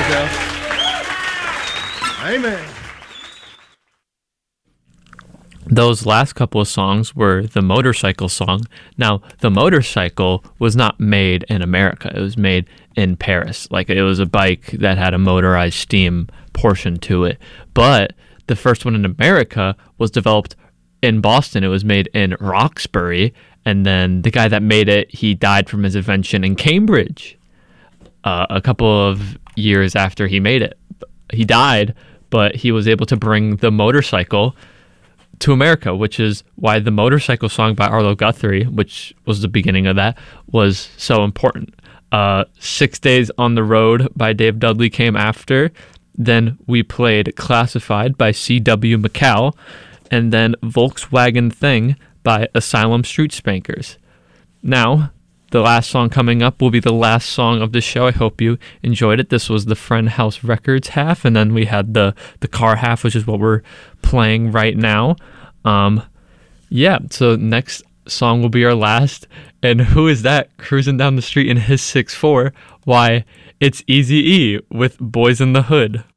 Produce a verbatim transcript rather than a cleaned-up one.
Amen. Those last couple of songs were the motorcycle song. Now, the motorcycle was not made in America. It was made in Paris. Like, it was a bike that had a motorized steam portion to it. But the first one in America was developed in Boston. It was made in Roxbury. And then the guy that made it, he died from his invention in Cambridge uh, a couple of years after he made it. He died, but he was able to bring the motorcycle to America, which is why the motorcycle song by Arlo Guthrie, which was the beginning of that, was so important. Uh, Six Days on the Road by Dave Dudley came after. Then we played Classified by C W McCall, and then Volkswagen Thing by Asylum Street Spankers. Now, the last song coming up will be the last song of the show. I hope you enjoyed it. This was the Friend House Records half, and then we had the, the car half, which is what we're playing right now. Um, yeah, so next song will be our last. And who is that cruising down the street in his six four? Why, it's Eazy-E with Boys in the Hood.